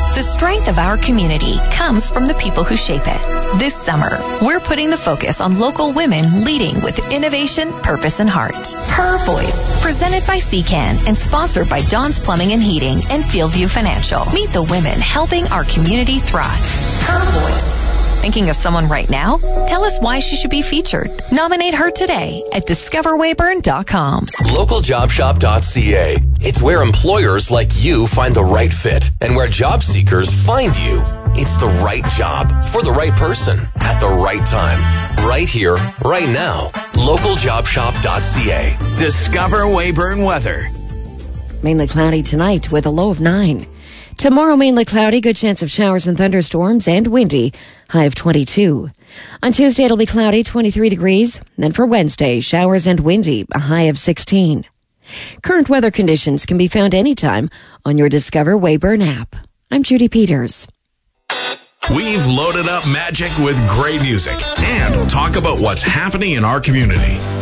The strength of our community comes from the people who shape it. This summer, we're putting the focus on local women leading with innovation, purpose, and heart. Her Voice, presented by CCAN and sponsored by Dawn's Plumbing and Heating and Fieldview Financial. Meet the women helping our community thrive. Her Voice. Thinking of someone right now? Tell us why she should be featured. Nominate her today at discoverwayburn.com. LocalJobShop.ca. It's where employers like you find the right fit and where job seekers find you. It's the right job for the right person at the right time. Right here, right now. LocalJobShop.ca. Discover Weyburn weather. Mainly cloudy tonight with a low of 9. Tomorrow, mainly cloudy, good chance of showers and thunderstorms, and windy, high of 22. On Tuesday, it'll be cloudy, 23 degrees. Then for Wednesday, showers and windy, a high of 16. Current weather conditions can be found anytime on your Discover Weyburn app. I'm Judy Peters. We've loaded up Magic with great music and talk about what's happening in our community.